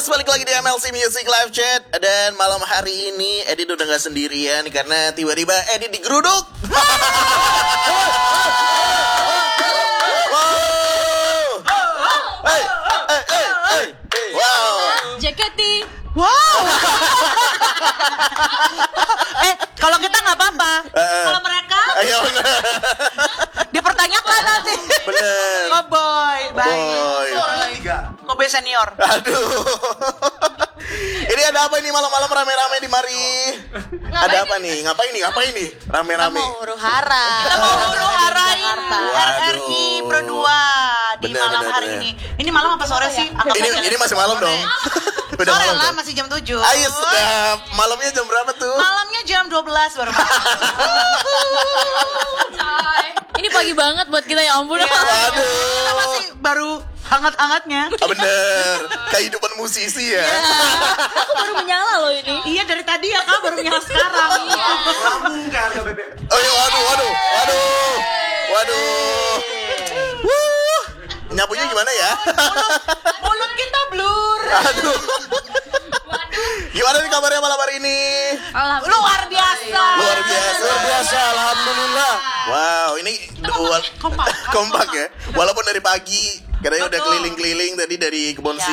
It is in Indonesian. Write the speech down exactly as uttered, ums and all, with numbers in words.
balik lagi di M L C Music Live Chat. Dan malam hari ini Edi udah gak sendirian karena tiba-tiba Edi digeruduk. Wow. Hey, hey, hey, hey. Wow. Jaketi. Wow. eh, kalau kita nggak apa-apa. Uh, kalau mereka ayo, dipertanyakan nanti. bener. Oh boy, baik. Boy. Kobe senior. Aduh. Ini ada apa ini malam-malam rame-rame di mari? Ada apa nih? Ngapain nih? Ngapain nih? Rame-rame. Mau huru hara. Kita mau huru harain R R I Pro dua di Bener, malam bener, hari bener. ini. Ini malam apa sore sih? Anggap Ini aja. ini masih malam dong. Udah Sore malam lah, dong. masih jam tujuh. Ayo sedap. Malamnya jam berapa tuh? Malamnya jam dua belas baru malam. Ini pagi banget buat kita, ya ampun. Iya. Kita Aduh. masih baru hangat-hangatnya. Ah, bener. Kehidupan musisi ya. Aku baru menyala loh ini. Iya, dari tadi ya Kak, baru nyala sekarang. Oh iya, waduh, waduh, waduh, waduh. Wuh. Nyapunya gimana ya? Mulut kita blur. Aduh. Gimana nih kabarnya malam hari ini? Luar biasa. Luar biasa. Luar biasa, alhamdulillah. Wow, ini kompak, kompak. kompak ya. Walaupun dari pagi katanya udah Betul. keliling-keliling tadi dari kebun Iya.